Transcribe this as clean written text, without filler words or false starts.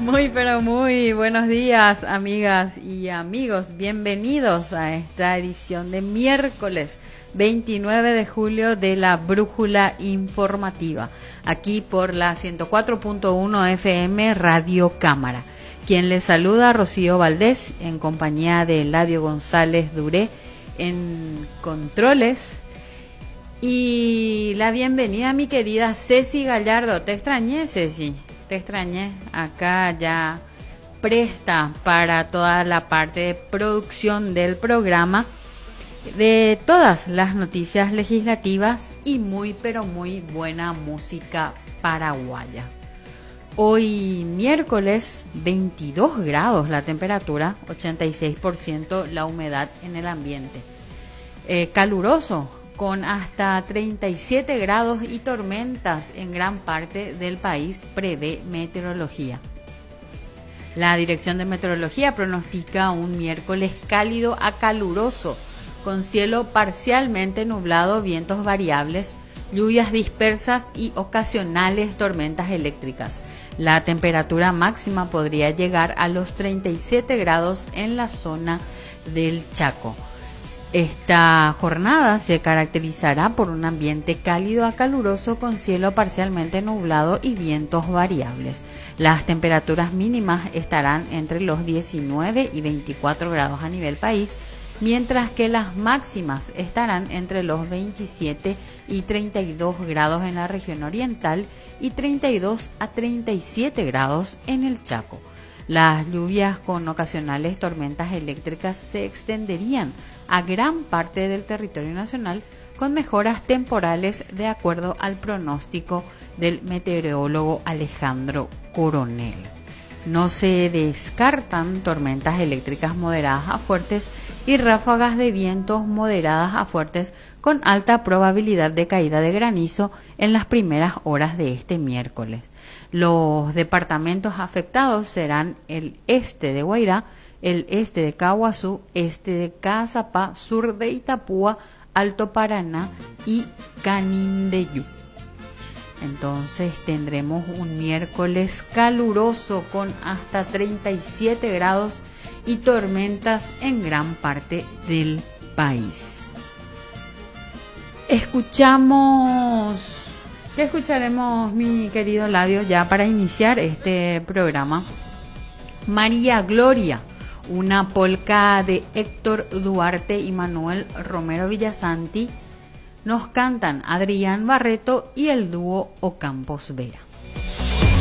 Muy, pero muy buenos días, amigas y amigos. Bienvenidos a esta edición de miércoles 29 de julio de la Brújula Informativa, aquí por la 104.1 FM Radio Cámara. Quien les saluda, Rocío Valdés, en compañía de Eladio González Duré en controles. Y la bienvenida a mi querida Ceci Gallardo. Te extrañé, Ceci. Te extrañé. Acá ya presta para toda la parte de producción del programa, de todas las noticias legislativas y muy, pero muy buena música paraguaya. Hoy miércoles 22 grados la temperatura, 86% la humedad en el ambiente. Caluroso, con hasta 37 grados y tormentas en gran parte del país, prevé meteorología. La Dirección de Meteorología pronostica un miércoles cálido a caluroso, con cielo parcialmente nublado, vientos variables, lluvias dispersas y ocasionales tormentas eléctricas. La temperatura máxima podría llegar a los 37 grados en la zona del Chaco. Esta jornada se caracterizará por un ambiente cálido a caluroso con cielo parcialmente nublado y vientos variables. Las temperaturas mínimas estarán entre los 19 y 24 grados a nivel país, mientras que las máximas estarán entre los 27 y 32 grados en la región oriental y 32 a 37 grados en el Chaco. Las lluvias con ocasionales tormentas eléctricas se extenderían a gran parte del territorio nacional, con mejoras temporales de acuerdo al pronóstico del meteorólogo Alejandro Coronel. No se descartan tormentas eléctricas moderadas a fuertes y ráfagas de vientos moderadas a fuertes con alta probabilidad de caída de granizo en las primeras horas de este miércoles. Los departamentos afectados serán el este de Guairá, el este de Caguazú, este de Caazapá, sur de Itapúa, Alto Paraná y Canindeyú. Entonces tendremos un miércoles caluroso con hasta 37 grados y tormentas en gran parte del país. ¿Qué escucharemos, mi querido Eladio, ya para iniciar este programa? María Gloria, una polca de Héctor Duarte y Manuel Romero Villasanti. Nos cantan Adrián Barreto y el dúo Ocampos Vera.